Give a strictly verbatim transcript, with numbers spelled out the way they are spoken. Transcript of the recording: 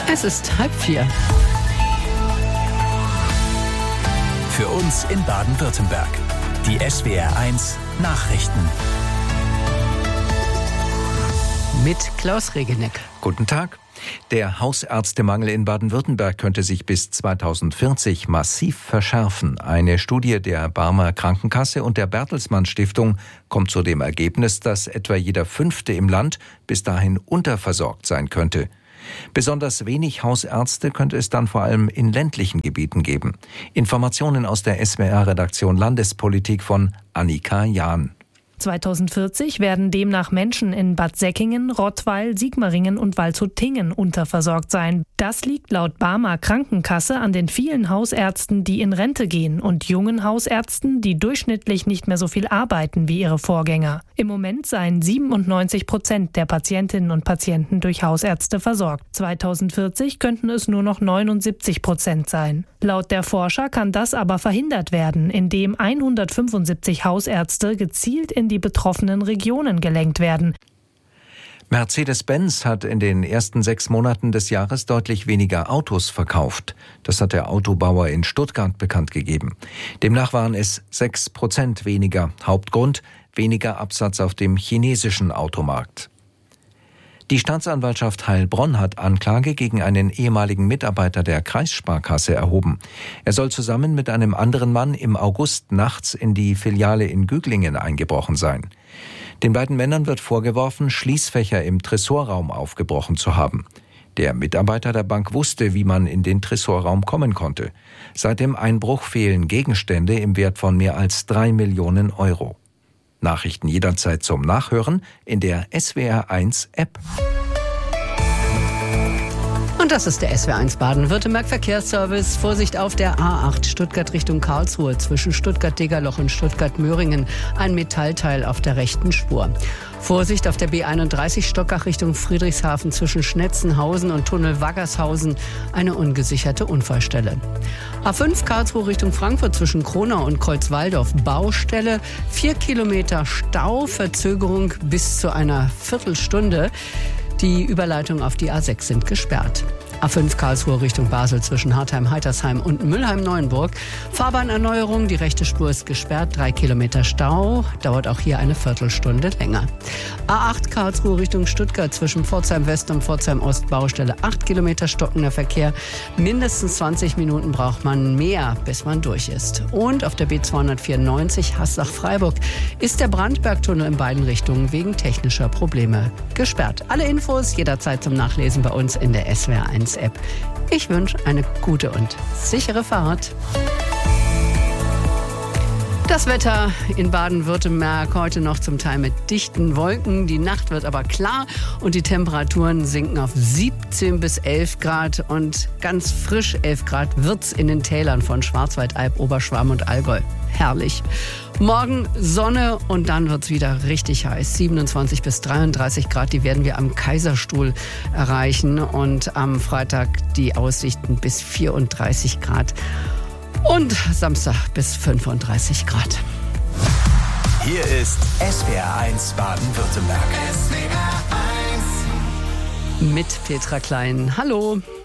Es ist halb vier. Für uns in Baden-Württemberg. Die S W R eins Nachrichten. Mit Klaus Regeneck. Guten Tag. Der Hausärztemangel in Baden-Württemberg könnte sich bis zweitausendvierzig massiv verschärfen. Eine Studie der Barmer Krankenkasse und der Bertelsmann Stiftung kommt zu dem Ergebnis, dass etwa jeder Fünfte im Land bis dahin unterversorgt sein könnte. Besonders wenig Hausärzte könnte es dann vor allem in ländlichen Gebieten geben. Informationen aus der S W R-Redaktion Landespolitik von Annika Jahn. zweitausendvierzig werden demnach Menschen in Bad Säckingen, Rottweil, Sigmaringen und Waldshut-Tiengen unterversorgt sein. Das liegt laut Barmer Krankenkasse an den vielen Hausärzten, die in Rente gehen, und jungen Hausärzten, die durchschnittlich nicht mehr so viel arbeiten wie ihre Vorgänger. Im Moment seien siebenundneunzig Prozent der Patientinnen und Patienten durch Hausärzte versorgt. zweitausendvierzig könnten es nur noch neunundsiebzig Prozent sein. Laut der Forscher kann das aber verhindert werden, indem hundertfünfundsiebzig Hausärzte gezielt in die betroffenen Regionen gelenkt werden. Mercedes-Benz hat in den ersten sechs Monaten des Jahres deutlich weniger Autos verkauft. Das hat der Autobauer in Stuttgart bekannt gegeben. Demnach waren es sechs Prozent weniger. Hauptgrund: weniger Absatz auf dem chinesischen Automarkt. Die Staatsanwaltschaft Heilbronn hat Anklage gegen einen ehemaligen Mitarbeiter der Kreissparkasse erhoben. Er soll zusammen mit einem anderen Mann im August nachts in die Filiale in Güglingen eingebrochen sein. Den beiden Männern wird vorgeworfen, Schließfächer im Tresorraum aufgebrochen zu haben. Der Mitarbeiter der Bank wusste, wie man in den Tresorraum kommen konnte. Seit dem Einbruch fehlen Gegenstände im Wert von mehr als drei Millionen Euro. Nachrichten jederzeit zum Nachhören in der S W R eins App. Und das ist der S W R eins Baden-Württemberg Verkehrsservice. Vorsicht auf der A acht Stuttgart Richtung Karlsruhe zwischen Stuttgart-Degerloch und Stuttgart-Möhringen. Ein Metallteil auf der rechten Spur. Vorsicht auf der B einunddreißig Stockach Richtung Friedrichshafen zwischen Schnetzenhausen und Tunnel Waggershausen. Eine ungesicherte Unfallstelle. A fünf Karlsruhe Richtung Frankfurt zwischen Kronau und Kreuzwaldorf. Baustelle. Vier Kilometer Stau. Verzögerung bis zu einer Viertelstunde. Die Überleitungen auf die A sechs sind gesperrt. A fünf Karlsruhe Richtung Basel zwischen Hartheim-Heitersheim und Mülheim-Neuenburg. Fahrbahnerneuerung, die rechte Spur ist gesperrt, drei Kilometer Stau, dauert auch hier eine Viertelstunde länger. A acht Karlsruhe Richtung Stuttgart zwischen Pforzheim-West und Pforzheim-Ost, Baustelle, acht Kilometer stockender Verkehr. Mindestens zwanzig Minuten braucht man mehr, bis man durch ist. Und auf der B zweihundertvierundneunzig Haslach-Freiburg ist der Brandbergtunnel in beiden Richtungen wegen technischer Probleme gesperrt. Alle Infos jederzeit zum Nachlesen bei uns in der S W R eins App. Ich wünsche eine gute und sichere Fahrt. Das Wetter in Baden-Württemberg heute noch zum Teil mit dichten Wolken. Die Nacht wird aber klar und die Temperaturen sinken auf siebzehn bis elf Grad. Und ganz frisch elf Grad wird's in den Tälern von Schwarzwaldalb, Oberschwaben und Allgäu. Herrlich. Morgen Sonne und dann wird's wieder richtig heiß. siebenundzwanzig bis dreiunddreißig Grad, die werden wir am Kaiserstuhl erreichen. Und am Freitag die Aussichten bis vierunddreißig Grad. Und Samstag bis fünfunddreißig Grad. Hier ist S W R eins Baden-Württemberg. Mit Petra Klein. Hallo.